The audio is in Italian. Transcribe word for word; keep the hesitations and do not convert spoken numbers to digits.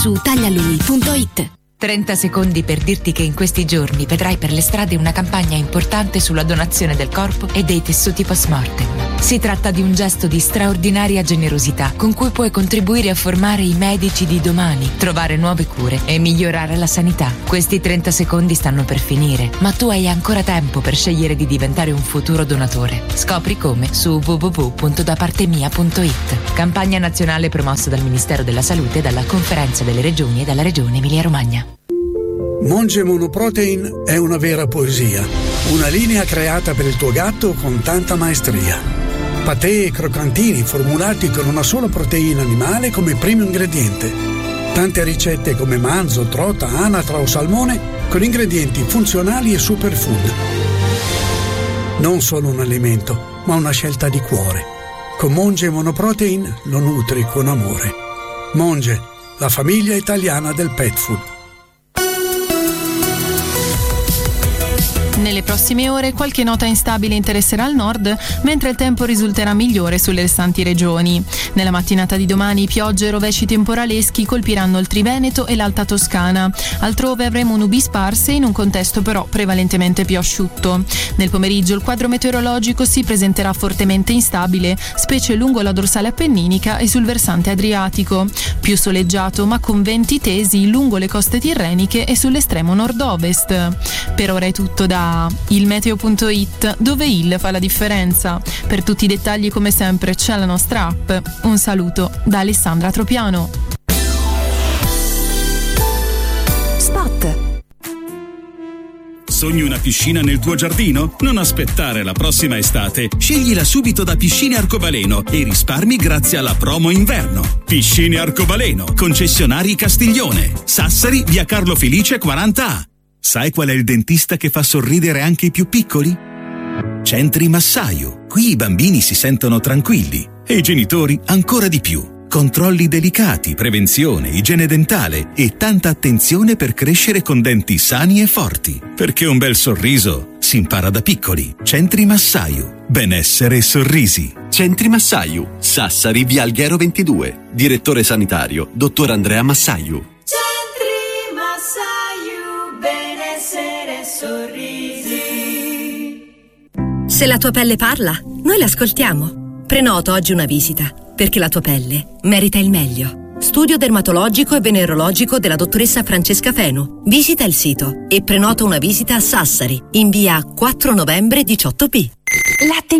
su taglialui punto it. trenta secondi per dirti che in questi giorni vedrai per le strade una campagna importante sulla donazione del corpo e dei tessuti post-mortem. Si tratta di un gesto di straordinaria generosità con cui puoi contribuire a formare i medici di domani, trovare nuove cure e migliorare la sanità. Questi trenta secondi stanno per finire, ma tu hai ancora tempo per scegliere di diventare un futuro donatore. Scopri come su w w w punto da parte mia punto it. Campagna nazionale promossa dal Ministero della Salute, dalla Conferenza delle Regioni e dalla Regione Emilia-Romagna. Monge Monoprotein è una vera poesia, una linea creata per il tuo gatto con tanta maestria. Patè e croccantini formulati con una sola proteina animale come primo ingrediente. Tante ricette come manzo, trota, anatra o salmone con ingredienti funzionali e superfood. Non solo un alimento, ma una scelta di cuore. Con Monge Monoprotein lo nutri con amore. Monge, la famiglia italiana del pet food. Nelle prossime ore qualche nota instabile interesserà il nord, mentre il tempo risulterà migliore sulle restanti regioni. Nella mattinata di domani piogge e rovesci temporaleschi colpiranno il Triveneto e l'Alta Toscana. Altrove avremo nubi sparse in un contesto però prevalentemente più asciutto. Nel pomeriggio il quadro meteorologico si presenterà fortemente instabile, specie lungo la dorsale appenninica e sul versante adriatico. Più soleggiato ma con venti tesi lungo le coste tirreniche e sull'estremo nord-ovest. Per ora è tutto da il meteo punto it, dove il fa la differenza. Per tutti i dettagli come sempre c'è la nostra app. Un saluto da Alessandra Tropiano. Spot. Sogni una piscina nel tuo giardino? Non aspettare la prossima estate. Sceglila subito da Piscine Arcobaleno e risparmi grazie alla promo inverno. Piscine Arcobaleno, concessionari Castiglione, Sassari, via Carlo Felice quaranta A. Sai qual è il dentista che fa sorridere anche i più piccoli? Centri Massaio. Qui i bambini si sentono tranquilli e i genitori ancora di più. Controlli delicati, prevenzione, igiene dentale e tanta attenzione per crescere con denti sani e forti. Perché un bel sorriso si impara da piccoli. Centri Massaio. Benessere e sorrisi. Centri Massaio. Sassari, via Alghero ventidue. Direttore sanitario, dottor Andrea Massaio. Se la tua pelle parla, noi l'ascoltiamo. Prenota oggi una visita, perché la tua pelle merita il meglio. Studio dermatologico e venerologico della dottoressa Francesca Fenu. Visita il sito e prenota una visita a Sassari, in via quattro novembre diciotto B. Latte